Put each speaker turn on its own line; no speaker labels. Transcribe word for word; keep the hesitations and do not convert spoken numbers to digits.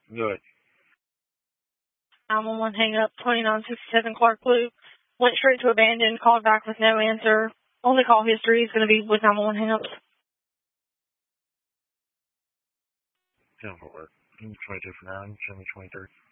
Good.
nine one one hang up, twenty-nine sixty-seven Clark Loop. Went straight to abandoned, called back with no answer. Only call history is going to be with nine one one hang ups.
ten four. twenty-two for nine, show me twenty-three.